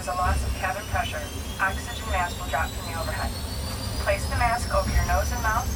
is a loss of cabin pressure, oxygen mask will drop from the overhead. Place the mask over your nose and mouth